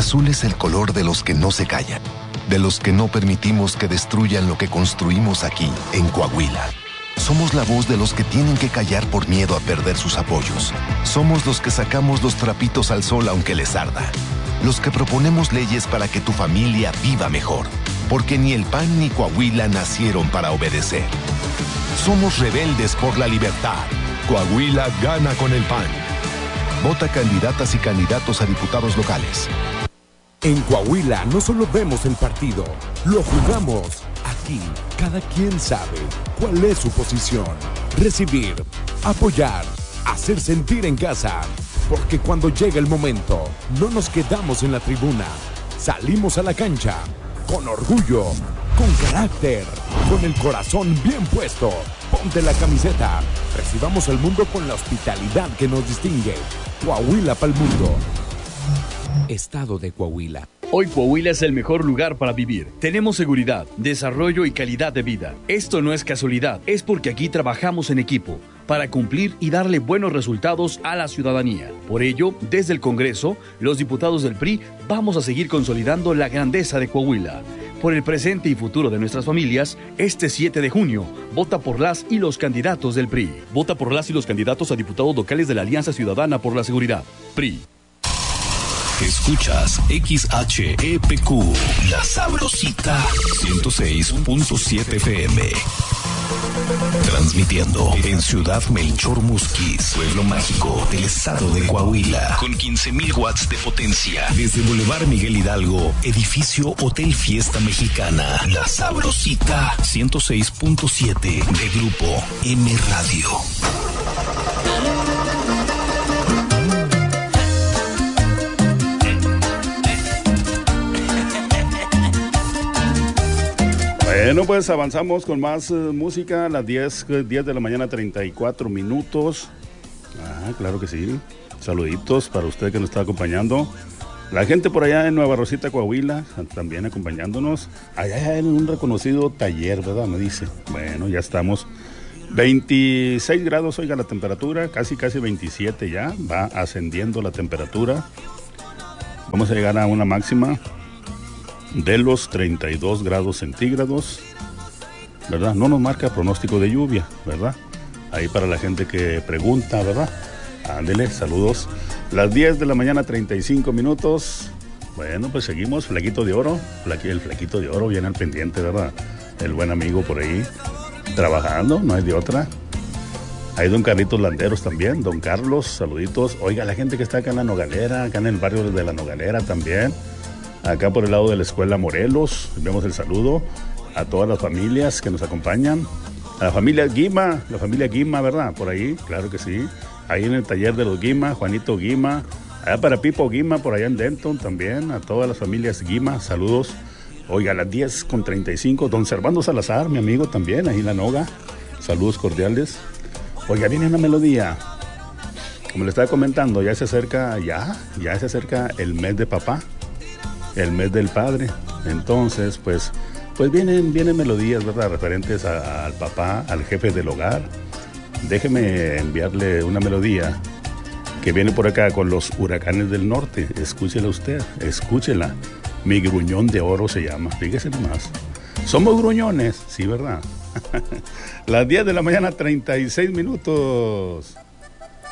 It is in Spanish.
azul es el color de los que no se callan, de los que no permitimos que destruyan lo que construimos aquí, en Coahuila. Somos la voz de los que tienen que callar por miedo a perder sus apoyos. Somos los que sacamos los trapitos al sol aunque les arda. Los que proponemos leyes para que tu familia viva mejor. Porque ni el PAN ni Coahuila nacieron para obedecer. Somos rebeldes por la libertad. Coahuila gana con el PAN. Vota candidatas y candidatos a diputados locales. En Coahuila no solo vemos el partido, lo jugamos. Aquí, cada quien sabe cuál es su posición. Recibir, apoyar, hacer sentir en casa. Porque cuando llega el momento, no nos quedamos en la tribuna. Salimos a la cancha, con orgullo, con carácter, con el corazón bien puesto. Ponte la camiseta. Recibamos al mundo con la hospitalidad que nos distingue. Coahuila pa'l mundo. Estado de Coahuila. Hoy Coahuila es el mejor lugar para vivir. Tenemos seguridad, desarrollo y calidad de vida. Esto no es casualidad, es porque aquí trabajamos en equipo para cumplir y darle buenos resultados a la ciudadanía. Por ello, desde el Congreso, los diputados del PRI vamos a seguir consolidando la grandeza de Coahuila. Por el presente y futuro de nuestras familias, este 7 de junio, vota por las y los candidatos del PRI. Vota por las y los candidatos a diputados locales de la Alianza Ciudadana por la Seguridad. PRI. Escuchas XHEPQ, La Sabrosita 106.7 FM. Transmitiendo en Ciudad Melchor Musquis, pueblo mágico del estado de Coahuila, con 15,000 watts de potencia. Desde Boulevard Miguel Hidalgo, edificio Hotel Fiesta Mexicana. La Sabrosita 106.7 de Grupo M Radio. Bueno, pues avanzamos con más música a las 10 de la mañana, 34 minutos. Claro que sí. Saluditos para usted que nos está acompañando. La gente por allá en Nueva Rosita, Coahuila, también acompañándonos. Allá en un reconocido taller, ¿verdad? Me dice. Bueno, ya estamos. 26 grados, oiga, la temperatura. Casi 27 ya. Va ascendiendo la temperatura. Vamos a llegar a una máxima de los 32 grados centígrados, ¿verdad? No nos marca pronóstico de lluvia, ¿verdad? Ahí para la gente que pregunta, ¿verdad? Ándele, saludos. Las 10 de la mañana, 35 minutos. Bueno, pues seguimos, Flaquito de Oro. El Flaquito de Oro viene al pendiente, ¿verdad? El buen amigo por ahí, trabajando, no hay de otra. Hay don Carlitos Landeros también, don Carlos, saluditos. Oiga, la gente que está acá en La Nogalera, acá en el barrio de La Nogalera también. Acá por el lado de la Escuela Morelos, vemos el saludo a todas las familias que nos acompañan. A la familia Guima, ¿verdad? Por ahí, claro que sí. Ahí en el taller de los Guima, Juanito Guima. Allá para Pipo Guima, por allá en Denton también. A todas las familias Guima, saludos. Oiga, a las 10:35, don Servando Salazar, mi amigo también, ahí en La Noga. Saludos cordiales. Oiga, viene una melodía. Como le estaba comentando, ya se acerca el mes de papá. El mes del padre. Entonces, pues vienen melodías, ¿verdad? Referentes al papá, al jefe del hogar. Déjeme enviarle una melodía que viene por acá con los Huracanes del Norte. Escúchela usted, escúchela. Mi gruñón de oro se llama. Fíjese nomás. Somos gruñones, sí, ¿verdad? Las 10 de la mañana, 36 minutos.